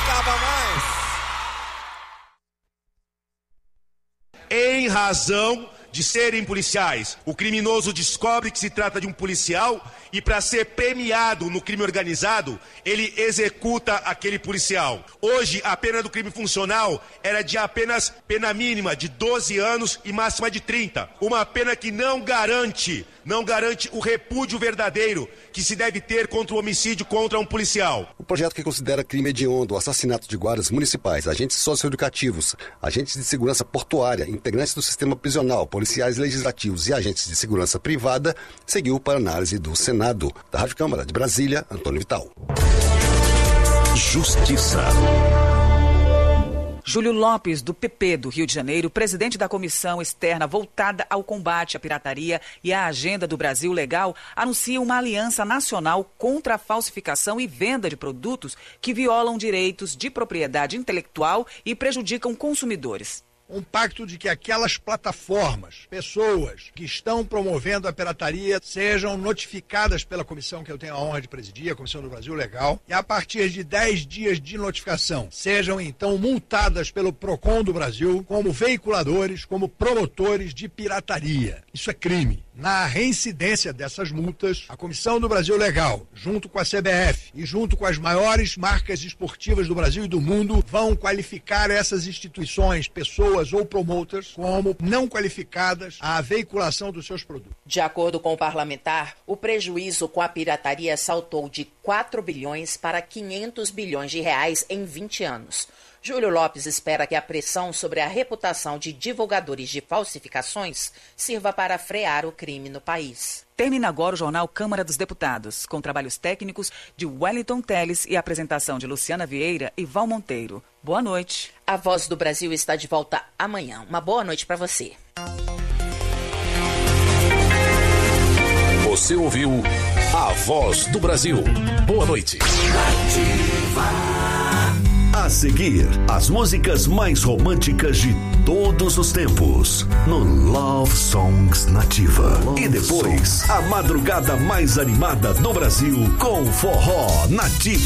aguentava mais. Em razão de serem policiais, o criminoso descobre que se trata de um policial e, para ser premiado no crime organizado, ele executa aquele policial. Hoje, a pena do crime funcional era de apenas pena mínima de 12 anos e máxima de 30. Uma pena que não garante o repúdio verdadeiro que se deve ter contra o homicídio contra um policial. O projeto, que considera crime hediondo o assassinato de guardas municipais, agentes socioeducativos, agentes de segurança portuária, integrantes do sistema prisional, policiais legislativos e agentes de segurança privada, seguiu para análise do Senado. Da Rádio Câmara de Brasília, Antônio Vital. Justiça. Júlio Lopes, do PP do Rio de Janeiro, presidente da comissão externa voltada ao combate à pirataria e à agenda do Brasil Legal, anuncia uma aliança nacional contra a falsificação e venda de produtos que violam direitos de propriedade intelectual e prejudicam consumidores. Um pacto de que aquelas plataformas, pessoas que estão promovendo a pirataria sejam notificadas pela comissão que eu tenho a honra de presidir, a Comissão do Brasil Legal, e a partir de 10 dias de notificação sejam então multadas pelo PROCON do Brasil como veiculadores, como promotores de pirataria. Isso é crime. Na reincidência dessas multas, a Comissão do Brasil Legal, junto com a CBF e junto com as maiores marcas esportivas do Brasil e do mundo, vão qualificar essas instituições, pessoas ou promoters, como não qualificadas à veiculação dos seus produtos. De acordo com o parlamentar, o prejuízo com a pirataria saltou de 4 bilhões para 500 bilhões de reais em 20 anos. Júlio Lopes espera que a pressão sobre a reputação de divulgadores de falsificações sirva para frear o crime no país. Termina agora o jornal Câmara dos Deputados, com trabalhos técnicos de Wellington Teles e apresentação de Luciana Vieira e Val Monteiro. Boa noite. A Voz do Brasil está de volta amanhã. Uma boa noite para você. Você ouviu A Voz do Brasil. Boa noite. A seguir, as músicas mais românticas de todos os tempos no Love Songs Nativa. E depois, a madrugada mais animada do Brasil com Forró Nativa.